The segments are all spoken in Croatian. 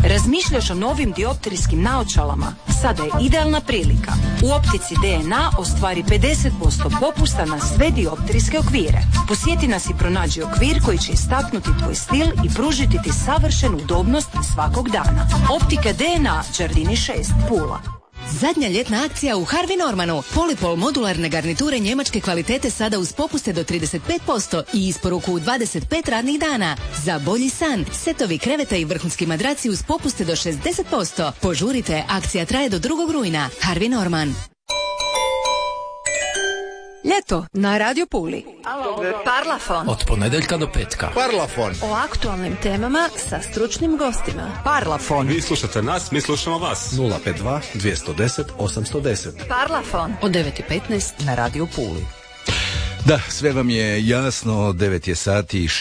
Razmišljaš o novim dioptrijskim naočalama? Sada je idealna prilika. U optici DNA ostvari 50% popusta na sve dioptrijske okvire. Posjeti nas i pronađi okvir koji će istaknuti tvoj stil i pružiti ti savršenu udobnost svakog dana. Optika DNA, Đardini 6, Pula. Zadnja ljetna akcija u Harvey Normanu. Polipol modularne garniture njemačke kvalitete sada uz popuste do 35% i isporuku u 25 radnih dana. Za bolji san, setovi kreveta i vrhunski madraci uz popuste do 60%. Požurite, akcija traje do 2. rujna. Harvey Norman. Ljeto na Radio Puli. Parlafon. Od ponedjeljka do petka. Parlafon. O aktualnim temama sa stručnim gostima. Parlafon. Vi slušate nas, mi slušamo vas. 052 210 810. Parlafon. Od 9:15 na Radio Puli. Da, sve vam je jasno, 9 je sati i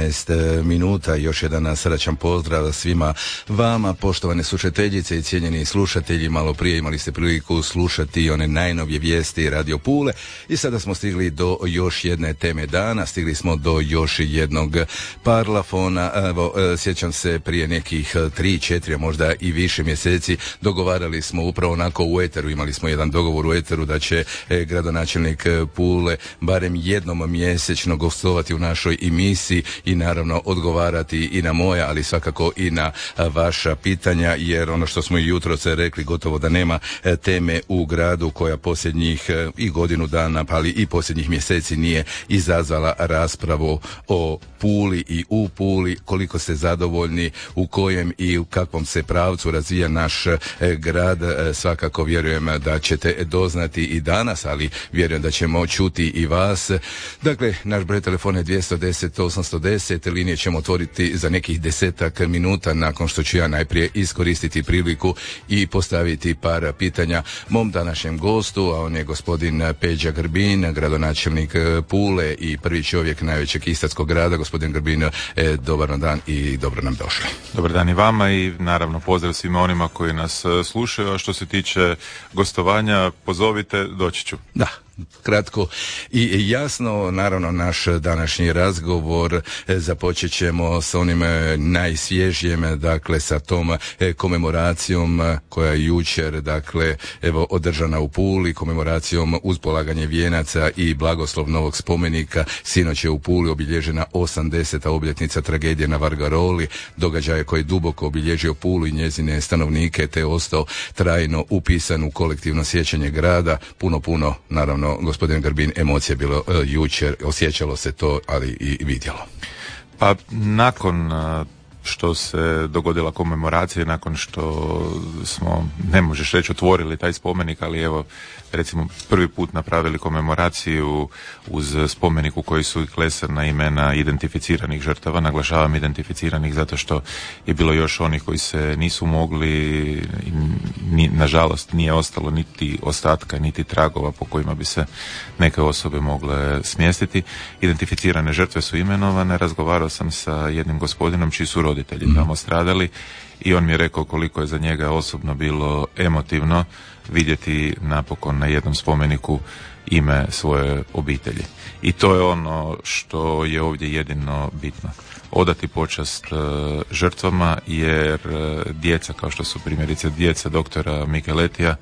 16 minuta, još jedan srdačan pozdrav svima vama, poštovane slušateljice i cijenjeni slušatelji. Malo prije imali ste priliku slušati one najnovije vijesti Radio Pule i sada smo stigli do još jedne teme dana, stigli smo do još jednog parlafona. Evo, sjećam se prije nekih 3-4, možda i više mjeseci, dogovarali smo upravo onako u eteru, imali smo jedan dogovor u eteru da će gradonačelnik Pule barem jednom mjesečno gostovati u našoj emisiji i naravno odgovarati i na moja, ali svakako i na vaša pitanja, jer ono što smo i jutros rekli, gotovo da nema teme u gradu koja posljednjih i godinu dana, ali i posljednjih mjeseci nije izazvala raspravu o Puli i u Puli, koliko ste zadovoljni, u kojem i u kakvom se pravcu razvija naš grad. Svakako vjerujem da ćete doznati i danas, ali vjerujem da ćemo čuti i vas. Dakle, naš broj telefona je 210 810, linije ćemo otvoriti za nekih 10 minuta nakon što ću ja najprije iskoristiti priliku i postaviti par pitanja mom današnjem gostu, a on je gospodin Peđa Grbin, gradonačelnik Pule i prvi čovjek najvećeg istarskog grada. Gospodin Grbin, dobar nam dan i dobro nam došli. Dobar dan i vama i naravno pozdrav svima onima koji nas slušaju, a što se tiče gostovanja, pozovite, doći ću. Da. Kratko i jasno, naravno naš današnji razgovor započet ćemo s onim najsvježijem, dakle sa tom komemoracijom koja je jučer, dakle evo održana u Puli, komemoracijom uz polaganje vijenaca i blagoslov novog spomenika. Sinoć je u Puli obilježena 80. obljetnica tragedije na Vargaroli, događaje koji je duboko obilježio Pulu i njezine stanovnike, te ostao trajno upisan u kolektivno sjećanje grada. Puno, naravno, gospodin Grbin, emocija je bilo jučer, osjećalo se to, ali i vidjelo. Pa nakon što se dogodila komemoracija, nakon što smo, ne možeš reći, otvorili taj spomenik, ali evo, recimo prvi put napravili komemoraciju uz spomenik u koji su klesana imena identificiranih žrtava, naglašavam identificiranih zato što je bilo još onih koji se nisu mogli, nažalost nije ostalo niti ostatka, niti tragova po kojima bi se neke osobe mogle smjestiti. Identificirane žrtve su imenovane, razgovarao sam sa jednim gospodinom čiji su roditelji tamo stradali i on mi je rekao koliko je za njega osobno bilo emotivno vidjeti napokon na jednom spomeniku ime svoje obitelji. I to je ono što je ovdje jedino bitno. Odati počast žrtvama, jer djeca, kao što su primjerice djeca doktora Mikeletija,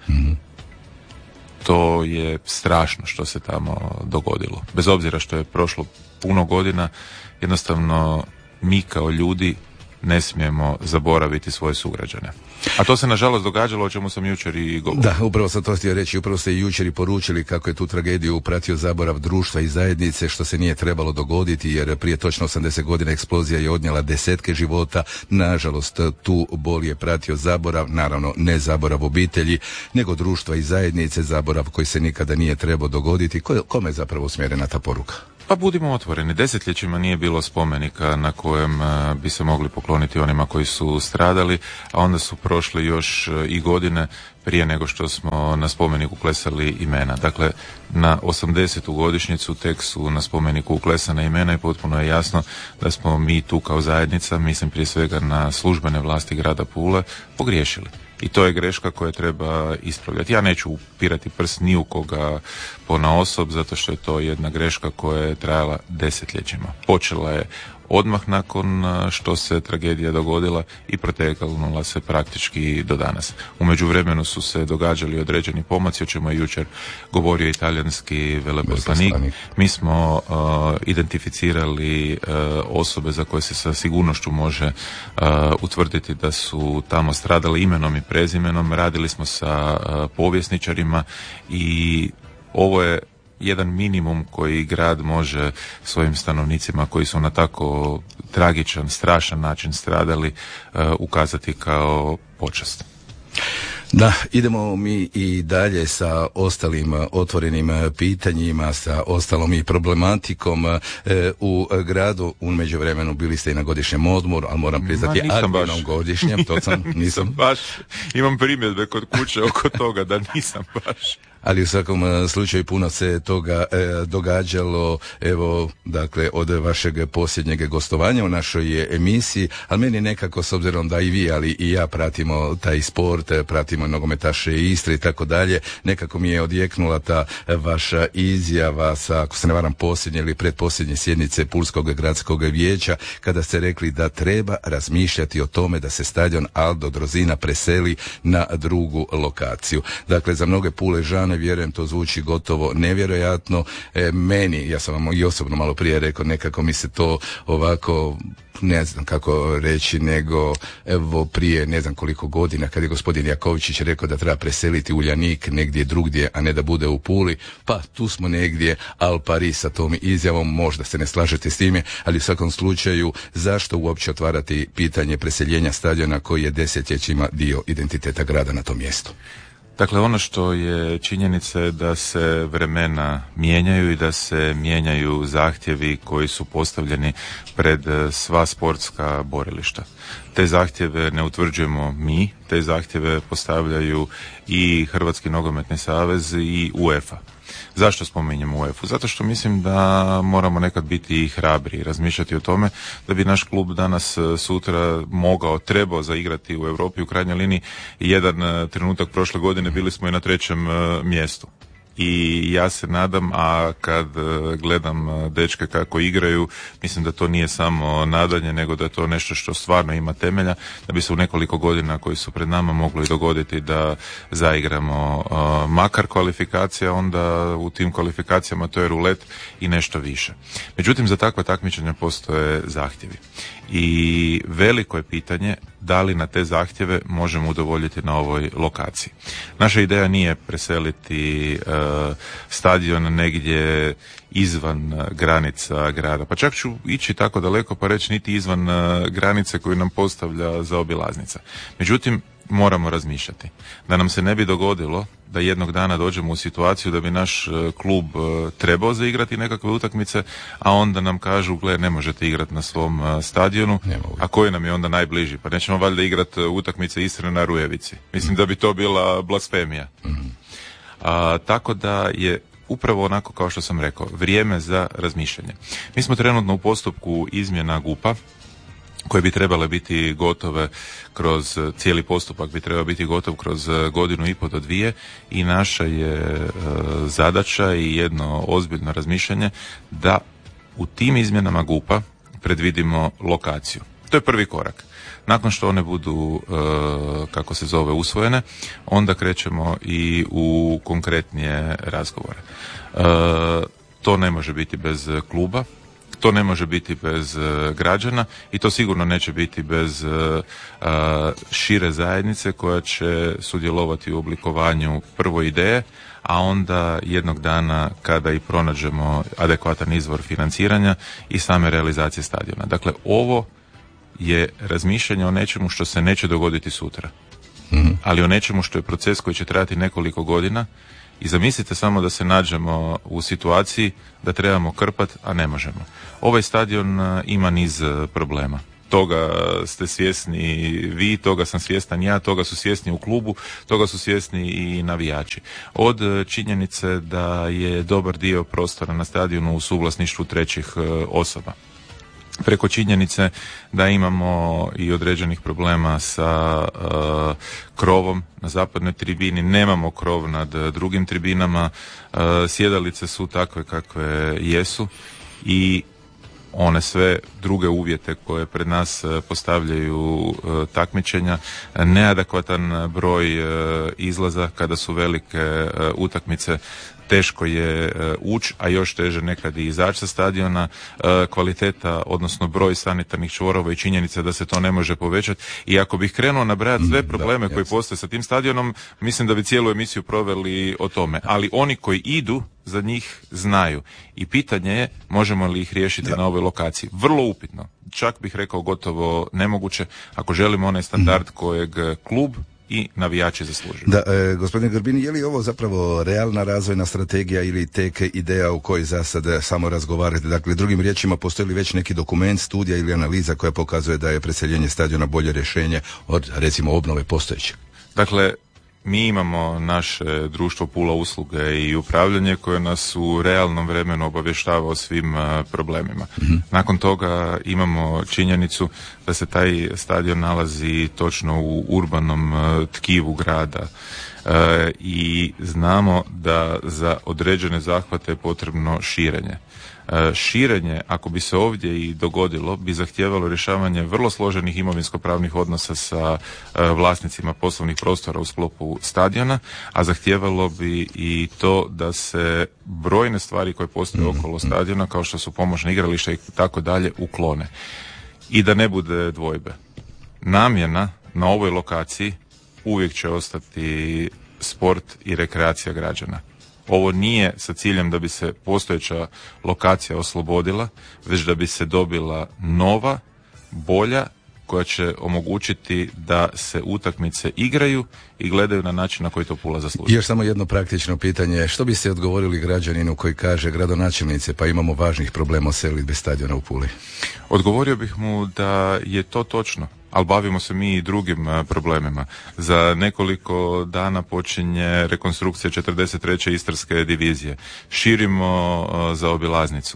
to je strašno što se tamo dogodilo. Bez obzira što je prošlo puno godina, jednostavno mi kao ljudi ne smijemo zaboraviti svoje sugrađane. A to se nažalost događalo, o čemu sam jučer i govorio. Da, upravo sam to htio reći, upravo ste i jučer i poručili kako je tu tragediju pratio zaborav društva i zajednice, što se nije trebalo dogoditi, jer prije točno 80 godina eksplozija je odnijela desetke života. Nažalost, tu bol je pratio zaborav, naravno ne zaborav obitelji, nego društva i zajednice, zaborav koji se nikada nije trebao dogoditi. Kome je zapravo usmjerena ta poruka? Pa budimo otvoreni, desetljećima nije bilo spomenika na kojem bi se mogli pokloniti onima koji su stradali, a onda su prošle još i godine prije nego što smo na spomeniku klesali imena. Dakle, na 80. godišnjicu tek su na spomeniku uklesana imena i potpuno je jasno da smo mi tu kao zajednica, mislim prije svega na službene vlasti grada Pule, pogriješili. I to je greška koja treba ispravljati. Ja neću upirati prst ni u koga ponaosob, zato što je to jedna greška koja je trajala desetljećima. Počela je odmah nakon što se tragedija dogodila i protegnula se praktički do danas. U međuvremenu su se događali određeni pomaci, o čemu je jučer govorio italijanski veleposlanik. Mi smo identificirali osobe za koje se sa sigurnošću može utvrditi da su tamo stradali imenom i prezimenom. Radili smo sa povjesničarima i ovo je jedan minimum koji grad može svojim stanovnicima koji su na tako tragičan, strašan način stradali ukazati kao počast. Da, idemo mi i dalje sa ostalim otvorenim pitanjima, sa ostalom i problematikom u gradu. U međuvremenu bili ste i na godišnjem odmoru, ali moram priznati adminom godišnjem, to sam, nisam baš, imam primjedbe kod kuće oko toga da nisam baš. Ali u svakom slučaju puno se toga događalo, evo, dakle, od vašeg posljednjeg gostovanja u našoj emisiji, ali meni nekako, s obzirom da i vi, ali i ja pratimo taj sport, pratimo nogometaše Istre i tako dalje, nekako mi je odjeknula ta vaša izjava sa, ako se ne varam, posljednje ili pretposljednje sjednice Pulskog gradskog vijeća, kada ste rekli da treba razmišljati o tome da se stadion Aldo Drozina preseli na drugu lokaciju. Dakle, za mnoge Puležane, vjerujem, to zvuči gotovo nevjerojatno. Meni, ja sam vam i osobno malo prije rekao, nekako mi se to ovako, ne znam kako reći, nego evo prije ne znam koliko godina kad je gospodin Jakovčić rekao da treba preseliti Uljanik negdje drugdje, a ne da bude u Puli, pa tu smo negdje al pari sa tom izjavom, možda se ne slažete s time, ali u svakom slučaju zašto uopće otvarati pitanje preseljenja stadiona koji je desetljećima dio identiteta grada na tom mjestu? Dakle, ono što je činjenica je da se vremena mijenjaju i da se mijenjaju zahtjevi koji su postavljeni pred sva sportska borilišta. Te zahtjeve ne utvrđujemo mi, te zahtjeve postavljaju i Hrvatski nogometni savez i UEFA. Zašto spominjem UEFA? Zato što mislim da moramo nekad biti i hrabri i razmišljati o tome da bi naš klub danas sutra trebao zaigrati u Europi. U krajnjoj liniji jedan trenutak prošle godine bili smo i na 3. mjestu. I ja se nadam, a kad gledam dečke kako igraju, mislim da to nije samo nadanje, nego da je to nešto što stvarno ima temelja, da bi se u nekoliko godina koji su pred nama moglo i dogoditi da zaigramo makar kvalifikacija, onda u tim kvalifikacijama to je rulet i nešto više. Međutim, za takva takmičenja postoje zahtjevi. I veliko je pitanje da li na te zahtjeve možemo udovoljiti na ovoj lokaciji. Naša ideja nije preseliti stadion negdje izvan granica grada. Pa čak ću ići tako daleko pa reći niti izvan granice koju nam postavlja zaobilaznica. Međutim, moramo razmišljati da nam se ne bi dogodilo da jednog dana dođemo u situaciju da bi naš klub trebao zaigrati nekakve utakmice, a onda nam kažu, gle, ne možete igrati na svom stadionu, a koji nam je onda najbliži? Pa nećemo valjda igrati utakmice Istre na Rujevici. Mislim da bi to bila blasfemija. Tako da je upravo onako kao što sam rekao, vrijeme za razmišljanje. Mi smo trenutno u postupku izmjena GUP-a, koje bi trebale biti gotove kroz cijeli postupak, bi trebao biti gotov kroz 1.5 do 2 i naša je zadaća i jedno ozbiljno razmišljanje da u tim izmjenama GUP-a predvidimo lokaciju. To je prvi korak. Nakon što one budu, usvojene, onda krećemo i u konkretnije razgovore. To ne može biti bez kluba, to ne može biti bez građana i to sigurno neće biti bez šire zajednice koja će sudjelovati u oblikovanju prvo ideje, a onda jednog dana kada i pronađemo adekvatan izvor financiranja i same realizacije stadiona. Dakle, ovo je razmišljanje o nečemu što se neće dogoditi sutra, ali o nečemu što je proces koji će trajati nekoliko godina. I zamislite samo da se nađemo u situaciji da trebamo krpat, a ne možemo. Ovaj stadion ima niz problema. Toga ste svjesni vi, toga sam svjestan ja, toga su svjesni u klubu, toga su svjesni i navijači. Od činjenice da je dobar dio prostora na stadionu u suvlasništvu trećih osoba. Preko činjenice da imamo i određenih problema sa krovom na zapadnoj tribini, nemamo krov nad drugim tribinama, sjedalice su takve kakve jesu i one sve druge uvjete koje pred nas postavljaju takmičenja, neadekvatan broj izlaza kada su velike utakmice, teško je ući, a još teže nekad i izaći sa stadiona, kvaliteta, odnosno broj sanitarnih čvorova i činjenica da se to ne može povećati. I ako bih krenuo nabrajati sve probleme koji postoje sa tim stadionom, mislim da bi cijelu emisiju proveli o tome. Ali oni koji idu, za njih znaju. I pitanje je, možemo li ih riješiti na ovoj lokaciji. Vrlo upitno. Čak bih rekao gotovo nemoguće, ako želimo onaj standard kojeg klub i navijači zaslužuju. Da, gospodine Grbin, je li ovo zapravo realna razvojna strategija ili tek ideja u kojoj za sad samo razgovarate? Dakle, drugim riječima, postoji li već neki dokument, studija ili analiza koja pokazuje da je preseljenje stadiona bolje rješenje od, recimo, obnove postojećeg? Dakle, mi imamo naše društvo Pula usluge i upravljanje koje nas u realnom vremenu obavještava o svim problemima. Nakon toga imamo činjenicu da se taj stadion nalazi točno u urbanom tkivu grada i znamo da za određene zahvate je potrebno širenje. Širenje, ako bi se ovdje i dogodilo, bi zahtijevalo rješavanje vrlo složenih imovinsko-pravnih odnosa sa vlasnicima poslovnih prostora u sklopu stadiona, a zahtijevalo bi i to da se brojne stvari koje postoje okolo stadiona, kao što su pomoćna igrališta i tako dalje, uklone. I da ne bude dvojbe. Namjena na ovoj lokaciji uvijek će ostati sport i rekreacija građana. Ovo nije sa ciljem da bi se postojeća lokacija oslobodila, već da bi se dobila nova, bolja, koja će omogućiti da se utakmice igraju i gledaju na način na koji to Pula zaslužuje. Još samo jedno praktično pitanje. Što biste odgovorili građaninu koji kaže, gradonačelnice, pa imamo važnih problema o selidbe stadiona u Puli? Odgovorio bih mu da je to točno, ali bavimo se mi i drugim problemima. Za nekoliko dana počinje rekonstrukcija 43. Istarske divizije. Širimo zaobilaznicu.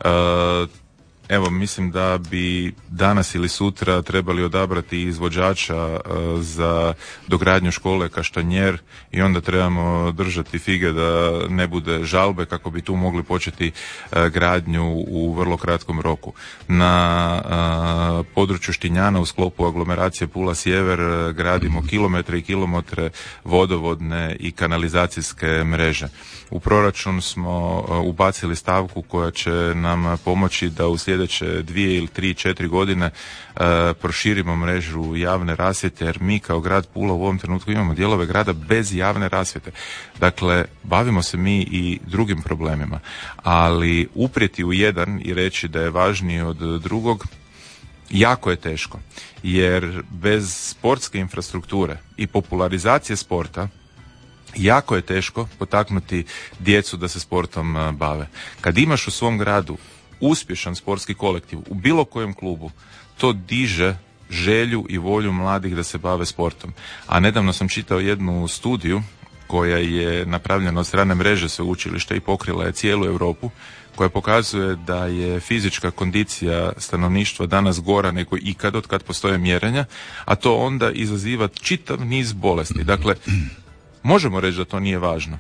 Evo, mislim da bi danas ili sutra trebali odabrati izvođača za dogradnju škole Kaštanjer i onda trebamo držati fige da ne bude žalbe kako bi tu mogli početi gradnju u vrlo kratkom roku. Na području Štinjana u sklopu aglomeracije Pula Sjever gradimo kilometre i kilometre vodovodne i kanalizacijske mreže. U proračun smo ubacili stavku koja će nam pomoći da u sljedeće 2 ili 3, 4 godine proširimo mrežu javne rasvjete, jer mi kao grad Pula u ovom trenutku imamo dijelove grada bez javne rasvjete. Dakle, bavimo se mi i drugim problemima, ali uprijeti u jedan i reći da je važniji od drugog jako je teško, jer bez sportske infrastrukture i popularizacije sporta jako je teško potaknuti djecu da se sportom bave. Kad imaš u svom gradu uspješan sportski kolektiv u bilo kojem klubu, to diže želju i volju mladih da se bave sportom. A nedavno sam čitao jednu studiju koja je napravljena od strane mreže sveučilišta i pokrila je cijelu Europu, koja pokazuje da je fizička kondicija stanovništva danas gora nego ikad od kad postoje mjerenja, a to onda izaziva čitav niz bolesti. Dakle, možemo reći da to nije važno.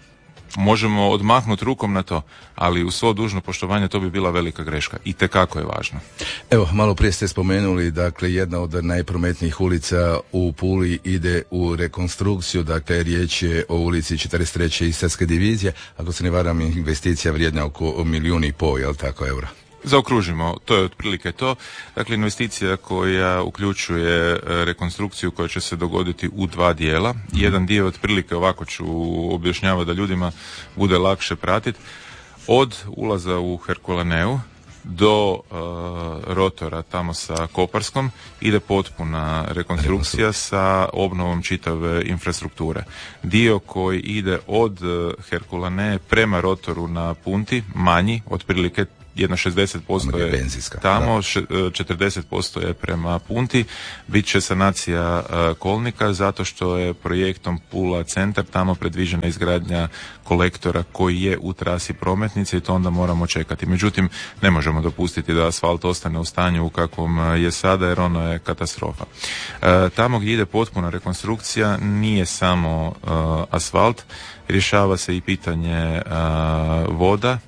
Možemo odmahnuti rukom na to, ali u svo dužno poštovanje to bi bila velika greška. I tekako je važno. Evo, malo prije ste spomenuli, dakle, jedna od najprometnijih ulica u Puli ide u rekonstrukciju, dakle, riječ je o ulici 43. Istarske divizije, ako se ne varam, investicija vrijedna oko 1,5 milijuna, jel tako, eura? Zaokružimo, to je otprilike to. Dakle, investicija koja uključuje rekonstrukciju koja će se dogoditi u 2 dijela. Jedan dio otprilike, ovako ću objašnjavati da ljudima bude lakše pratiti, od ulaza u Herkulaneu do rotora tamo sa Koparskom ide potpuna rekonstrukcija sa obnovom čitave infrastrukture. Dio koji ide od Herkulane prema rotoru na Punti, manji, otprilike 60% je benzinska, tamo, 40% je prema Punti. Bit će sanacija kolnika zato što je projektom Pula centar tamo predviđena izgradnja kolektora koji je u trasi prometnice i to onda moramo čekati. Međutim, ne možemo dopustiti da asfalt ostane u stanju u kakvom je sada, jer ono je katastrofa. Tamo gdje ide potpuna rekonstrukcija nije samo asfalt, rješava se i pitanje voda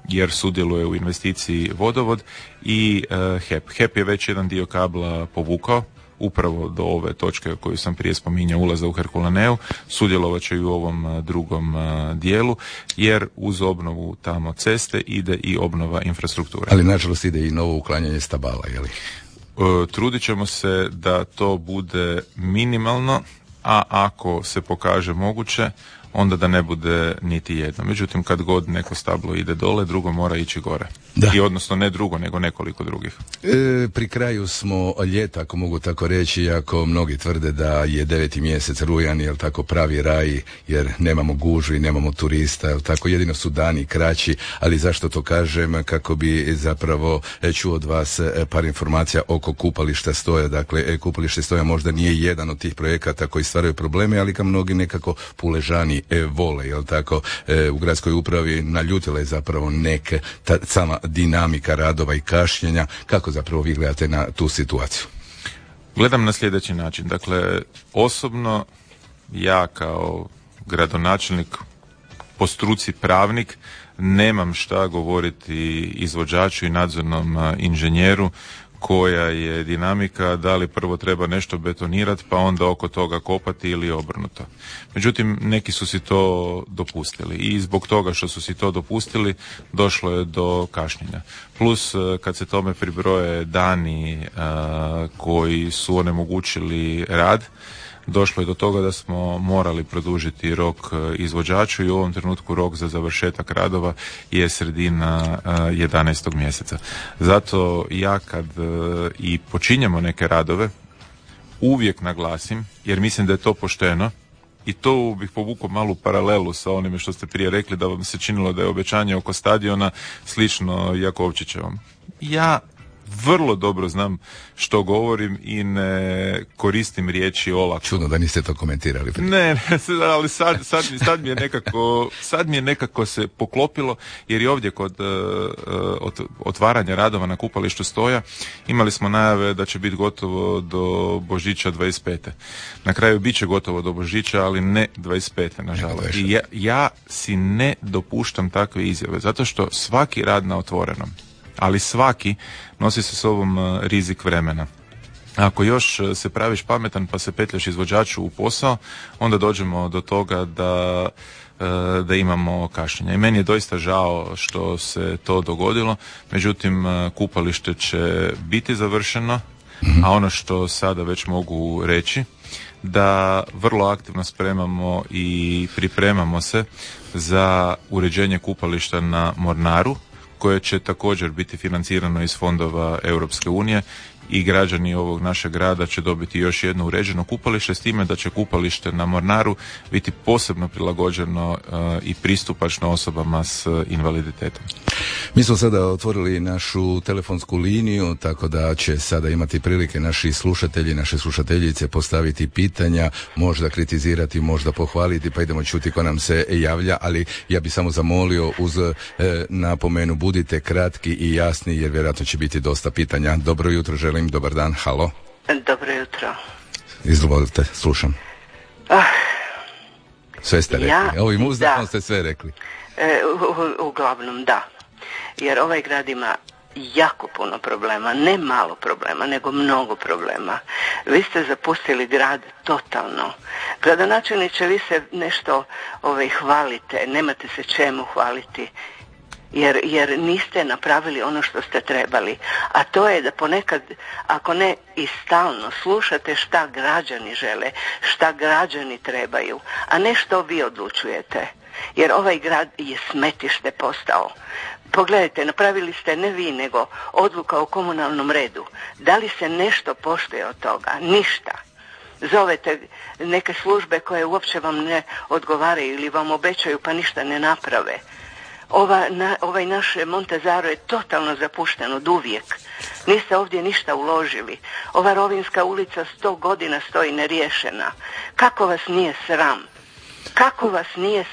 jer sudjeluje u investiciji Vodovod i HEP. HEP je već jedan dio kabla povukao, upravo do ove točke koju sam prije spominjao, ulaza u Herkulaneu, sudjelovat će i u ovom drugom dijelu, jer uz obnovu tamo ceste ide i obnova infrastrukture. Ali nažalost ide i novo uklanjanje stabala, je li? Trudit ćemo se da to bude minimalno, a ako se pokaže moguće, onda da ne bude niti jedno. Međutim, kad god neko stablo ide dole, drugo mora ići gore. Da. I odnosno ne drugo, nego nekoliko drugih. Pri kraju smo ljeta, ako mogu tako reći, iako mnogi tvrde da je 9. mjesec rujan, jel tako, pravi raj, jer nemamo gužvi, nemamo turista, jel tako, jedino su dani kraći, ali zašto to kažem? Kako bi zapravo čuo od vas par informacija oko kupališta Stoja. Dakle, kupalište Stoja možda nije jedan od tih projekata koji stvaraju probleme, ali ga mnogi nekako puležani vole, jel tako, u gradskoj upravi naljutila je zapravo sama dinamika radova i kašnjenja. Kako zapravo vi gledate na tu situaciju? Gledam na sljedeći način. Dakle, osobno ja kao gradonačelnik, po struci pravnik, nemam šta govoriti izvođaču i nadzornom inženjeru koja je dinamika, da li prvo treba nešto betonirati pa onda oko toga kopati ili obrnuto. Međutim, neki su si to dopustili i zbog toga što su si to dopustili došlo je do kašnjenja. Plus, kad se tome pribroje dani koji su onemogućili rad, došlo je do toga da smo morali produžiti rok izvođaču i u ovom trenutku rok za završetak radova je sredina 11. mjeseca. Zato ja kad i počinjemo neke radove uvijek naglasim, jer mislim da je to pošteno, i to bih povukao malu paralelu sa onime što ste prije rekli, da vam se činilo da je obećanje oko stadiona slično Jakovčićevom. Ja vrlo dobro znam što govorim i ne koristim riječi olako. Čudno da niste to komentirali. Ne, ali sad mi je nekako se poklopilo, jer i ovdje kod otvaranja radova na kupalištu Stoja imali smo najave da će biti gotovo do Božića 25. Na kraju bit će gotovo do Božića, ali ne 25. nažalost. I ja si ne dopuštam takve izjave, zato što svaki rad na otvorenom, ali svaki nosi sa sobom rizik vremena. Ako još se praviš pametan pa se petljaš izvođaču u posao, onda dođemo do toga da imamo kašnjenja. I meni je doista žao što se to dogodilo, međutim kupalište će biti završeno, a ono što sada već mogu reći, da vrlo aktivno spremamo i pripremamo se za uređenje kupališta na Mornaru, koje će također biti financirano iz fondova Europske unije, i građani ovog našeg grada će dobiti još jedno uređeno kupalište, s time da će kupalište na Mornaru biti posebno prilagođeno i pristupačno osobama s invaliditetom. Mi smo sada otvorili našu telefonsku liniju, tako da će sada imati prilike naši slušatelji, naše slušateljice postaviti pitanja, možda kritizirati, možda pohvaliti, pa idemo čuti ko nam se javlja, ali ja bih samo zamolio uz napomenu, budite kratki i jasni, jer vjerojatno će biti dosta pitanja. Dobro jutro, želim, dobar dan, halo. Dobro jutro. Izvolite, slušam. Sve ste rekli, ovim uzdakom ste sve rekli. Uglavnom da, jer ovaj grad ima jako puno problema, ne malo problema, nego mnogo problema. Vi ste zapustili grad totalno. Gradonačelniče, vi se nešto hvalite, nemate se čemu hvaliti. Jer niste napravili ono što ste trebali, a to je da ponekad, ako ne i stalno, slušate šta građani žele, šta građani trebaju, a ne što vi odlučujete, jer ovaj grad je smetište postao. Pogledajte, napravili ste ne vi, nego odluka o komunalnom redu. Da li se nešto poštuje od toga? Ništa. Zovete neke službe koje uopće vam ne odgovaraju ili vam obećaju pa ništa ne naprave. Ovaj naš Montezaro je totalno zapušten od uvijek. Niste ovdje ništa uložili. Ova Rovinjska ulica 100 godina stoji neriješena. Kako vas nije sram? Kako vas nije